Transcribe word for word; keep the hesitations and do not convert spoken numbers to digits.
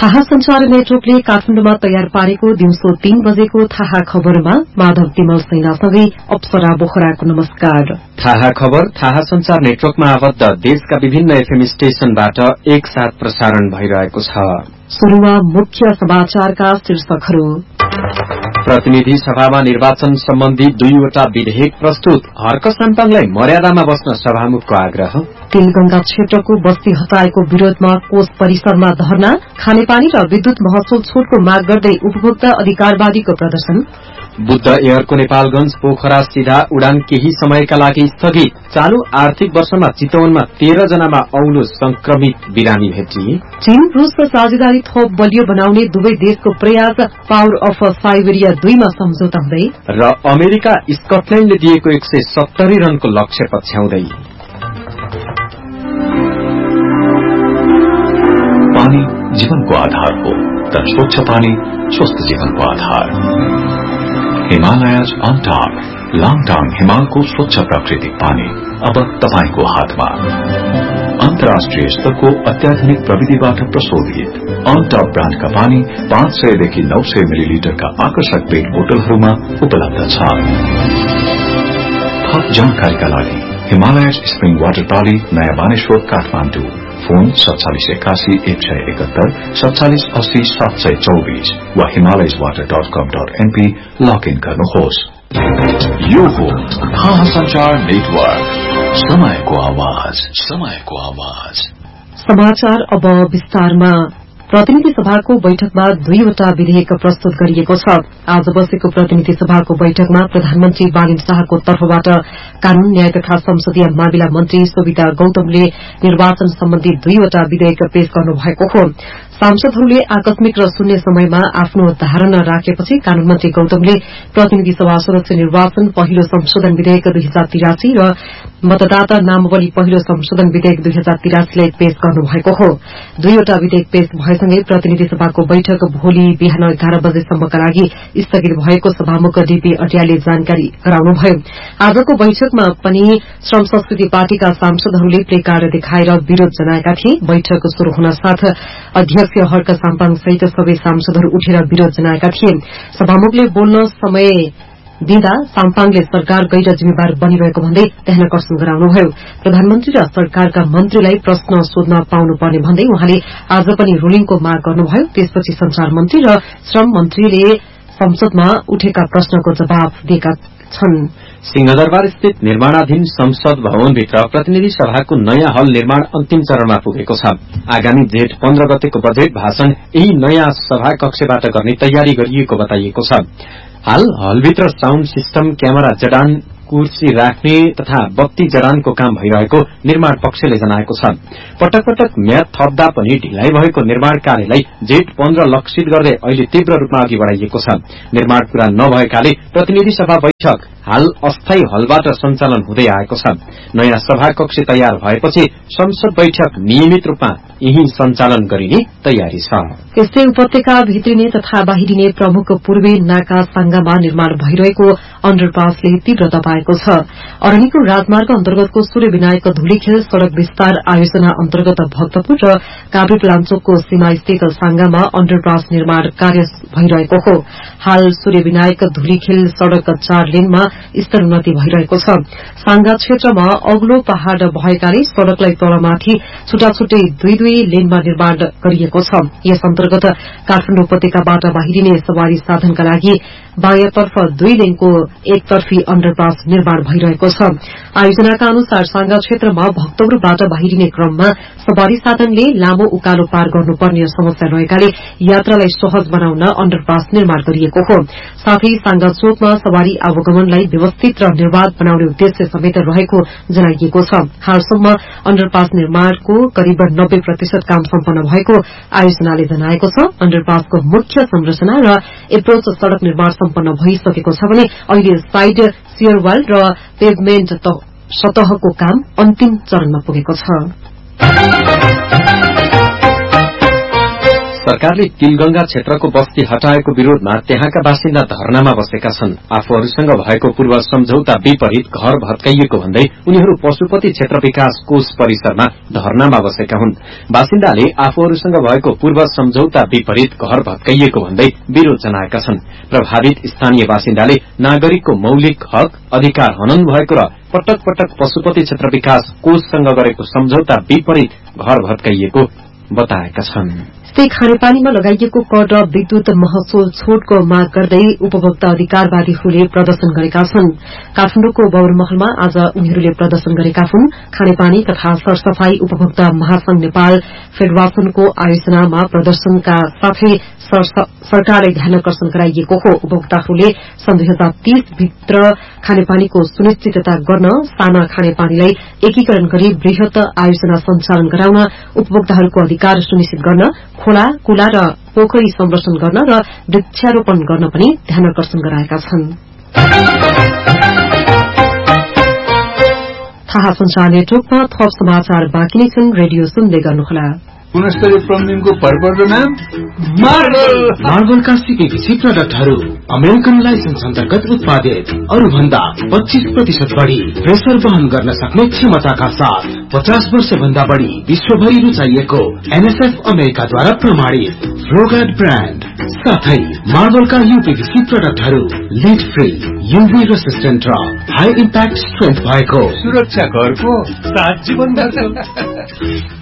थाहा संचार नेटवर्कले काठमाडौँमा तयार पारेको दिउँसो तीन बजेको थाहा खबरमा माधव तिमल सेनासँगै अप्सरा बोखराको नमस्कार। थाहा खबर थाहा संचार नेटवर्कमा आबद्ध देशका विभिन्न एफएम स्टेशनबाट एकसाथ प्रसारण भइरहेको छ। सुरुमा मुख्य समाचारका शीर्षकहरू। प्रतिनिधि सभामा निर्वाचन सम्बन्धी दुईवटा विधेयक प्रस्तुत, हर्क साम्पाङलाई मर्यादामा बस्न सभामुखको आग्रह। तिलगंगा क्षेत्रको बस्ती हटाएको विरोधमा कोष परिसरमा धरना, खानेपानी र विद्युत महसुल छूटको माग गर्दै उपभोक्ता अधिकारवादीको प्रदर्शन। बुद्ध एयरको नेपालगंज पोखरा सीधा उडान केही समयका लागि स्थगित, चालू आर्थिक वर्षमा चितवनमा तेह्र जनामा औलो संक्रमित बिरामी भेटिए। चीन रूसको साझेदारी थोप बलियो बनाउने दुवै देशको प्रयास, पावर अफ साइबेरिया दुईमा सम्झौता हुँदै। र अमेरिका स्कटल्याण्डले दिएको एक सय सत्तरी रनको लक्ष्य पछ्याउँदै। पानी जीवनको आधार हो, तर स्वच्छ पानी स्वस्थ जीवनको आधार। हिमालयज अनटाप लाङटाङ हिमालको स्वच्छ प्राकृतिक पानी अब तपाईको हातमा। अन्तर्राष्ट्रिय स्तरको अत्याधुनिक प्रविधिबाट प्रशोधित अनटाप ब्रान्डका पानी पाँच सयदेखि नौ सय मिलिलिटरका आकर्षक पेट बोतलहरूमा उपलब्ध छ। थप जानकारीका लागि हिमालयज स्प्रिङ वाटर प्रणाली, नयाँ बानेश्वर, काठमाडौँ। फोन सत्तालिस एकासी एक सय एकहत्तर सत्तालिस अस्सी सात सय चौबीस वा हिमालयज वाटर डट कम डट एनपी लगइन गर्नुहोस्। यो हो थाहा संचार नेटवर्क, समयको आवाज, समयको आवाज। समाचार अब विस्तारमा। प्रतिनिधि सभाको बैठकमा दुईवटा विधेयक प्रस्तुत गरिएको छ। आज बसेको प्रतिनिधि सभाको बैठकमा प्रधानमन्त्री बालिन शाहको तर्फबाट कानून, न्याय तथा संसदीय मामिला मन्त्री सोभिता गौतमले निर्वाचन सम्बन्धी दुईवटा विधेयक पेश गर्नुभएको हो। सांसदहरूले आकस्मिक र शून्य समयमा आफ्नो धारणा राखेपछि कानून मन्त्री गौतमले प्रतिनिधि सभा सदस्य निर्वाचन पहिलो संशोधन विधेयक दुई हजार तिरासी र मतदाता नामावली पहिलो संशोधन विधेयक दुई हजार तिरासीलाई पेश गर्नुभएको हो। दुईवटा विधेयक पेश भएसँगै प्रतिनिधि सभाको बैठक भोलि बिहान एघार बजेसम्मका लागि स्थगित भएको सभामुख डीपी अटियाले जानकारी गराउनुभयो। आजको बैठकमा पनि श्रम संस्कृति पार्टीका सांसदहरूले प्लेकार्ड देखाएर विरोध जनाएका थिए। बैठक शुरू हुन साथ अध्यक्ष हर्क साम्पाङ सहित सबै सांसदहरू उठेर विरोध जनाएका थिए। सभामुखले बोल्न समय दिँदा साम्पाङले सरकार गैर जिम्मेवार बनिरहेको भन्दै ध्यानकर्षण गराउनुभयो। प्रधानमन्त्री र सरकारका मन्त्रीलाई प्रश्न सोध्न पाउनुपर्ने भन्दै उहाँले आज पनि रूलिङको माग गर्नुभयो। त्यसपछि संचार मन्त्री र श्रम मन्त्रीले संसदमा उठेका प्रश्नको जवाब दिएका छन्। सिंहदरबार स्थित निर्माणाधीन संसद भवनभित्र प्रतिनिधि सभाको नयाँ हल निर्माण अन्तिम चरणमा पुगेको छ। आगामी जेठ पन्ध्र गतेको बजेट भाषण यही नयाँ सभा कक्षबाट गर्ने तयारी गरिएको बताइएको छ। हाल हलभित्र साउण्ड सिस्टम, क्यामेरा जडान, कुर्सी राख्ने तथा बत्ती जडानको काम भइरहेको निर्माण पक्षले जनाएको छ। पटक पटक म्याद थप्दा पनि ढिलाइ भएको निर्माण कार्यलाई जेठ पन्ध्र लक्षित गर्दै अहिले तीव्र रूपमा अघि बढ़ाइएको छ। निर्माण पूरा नभएकाले प्रतिनिधि सभा बैठक हाल अस्थायी हलबाट सञ्चालन हुँदै आएको छ। नयाँ सभा कक्ष तयार भएपछि संसद बैठक नियमित रूपमा यही सञ्चालन गरिने तयारी छ। यस्तै उपत्यका भित्रिने तथा बाहिरिने प्रमुख पूर्वी नाका साङ्गामा निर्माण भइरहेको अण्डरपासले तीव्रता पाएको छ। अरनिको राजमार्ग अन्तर्गतको सूर्य विनायक धुलीखेल सड़क विस्तार आयोजना अन्तर्गत भक्तपुर र काभ्रेपलाञ्चोकको सीमा स्थित साङ्गामा अण्डरपास निर्माण कार्य भइरहेको हो। हाल सूर्य विनायक धुलीखेल सड़क चार लेनमा स्तरोन्नति भइरहेको छ। साङ्गा क्षेत्रमा अग्लो पहाड़ भएकाले सड़कलाई तलमाथि छुट्टा छुट्टै दुई दुई लेनमा निर्माण गरिएको छ। यस अन्तर्गत काठमाडौँ उपत्यकाबाट बाहिरिने सवारी साधनका लागि बायाँतर्फ दुई लेनको एकतर्फी अण्डरपास निर्माण भइरहेको छ। आयोजनाका अनुसार साङ्गा क्षेत्रमा भक्तपुरबाट बाहिरिने क्रममा सवारी साधनले लामो उकालो पार गर्नुपर्ने समस्या रहेकाले यात्रालाई सहज बनाउन अण्डरपास निर्माण गरिएको हो। साथै साङ्गा चोकमा सवारी आवागमनलाई व्यवस्थित र निर्वाध बनाउने उद्देश्य समेत रहेको जनाइएको छ। हालसम्म अण्डरपास निर्माणको करिब नब्बे प्रतिशत काम सम्पन्न भएको आयोजनाले जनाएको छ। अण्डरपासको मुख्य संरचना र एप्रोच सड़क निर्माण सम्पन्न भइसकेको छ भने अहिले साइड सियरवाल र पेभमेन्ट सतहको काम अन्तिम चरणमा पुगेको छ। सरकारले तिलगंगा क्षेत्रको बस्ती हटाएको विरोधमा त्यहाँका बासिन्दा धरनामा बसेका छन्। आफूहरूसँग भएको पूर्व सम्झौता विपरीत घर भत्काइएको भन्दै उनीहरू पशुपति क्षेत्र विकास कोष परिसरमा धरनामा बसेका हुन्। बासिन्दाले आफूहरूसँग भएको पूर्व सम्झौता विपरीत घर भत्काइएको भन्दै विरोध जनाएका छन्। प्रभावित स्थानीय बासिन्दाले नागरिकको मौलिक हक अधिकार हनन भएको र पटक पटक पशुपति क्षेत्र विकास कोषसँग गरेको सम्झौता विपरीत घर भत्काइएको बताएका छन्। यस्तै खानेपानीमा लगाइएको कर र विद्युत महसुल छूटको माग गर्दै उपभोक्ता अधिकारवादीहरूले प्रदर्शन गरेका छन्। काठमाडौँको बौरमहलमा आज उनीहरूले प्रदर्शन गरेका हुन्। खानेपानी तथा सरसफाई उपभोक्ता महासंघ नेपाल फेडरेशनको आयोजनामा प्रदर्शनका साथै सरकारले ध्यानकर्षण गराइएको हो। उपभोक्ताहरूले सन् दुई हजार तीस भित्र खानेपानीको सुनिश्चितता गर्न साना खानेपानीलाई एकीकरण गरी वृहत आयोजना सञ्चालन गराउन, उपभोक्ताहरूको अधिकार सुनिश्चित गर्न, खोला कुला र पोखरी संरक्षण गर्न र वृक्षारोपण गर्न पनि ध्यानकर्षण गराएका छन्। थाहा संचार नेटवर्कमा थप समाचार बाँकी नै छन्। रेडियो सुन्दै गर्नुहोला। गुणस्तरीय प्लम्बिङको भरपर्दो नाम मार्बल। मार्बलका सीपीभीसी प्रडक्टहरू अमेरिकन लाइसेन्स अन्तर्गत उत्पादित, अरूभन्दा पच्चीस प्रतिशत बढ़ी प्रेसर वहन गर्न सक्ने क्षमताका साथ पचास वर्ष भन्दा बढ़ी विश्वभरि रुचाइएको एनएसएफ अमेरिकाद्वारा प्रमाणित फ्लोगार्ड ब्रान्ड साथै मार्बलका यूपीभीसी प्रडक्टहरू लिड फ्री, यूभी रेसिस्टेन्ट र हाई इम्प्याक्ट स्ट्रेन्थ भएको सुरक्षा घरको सात जीवन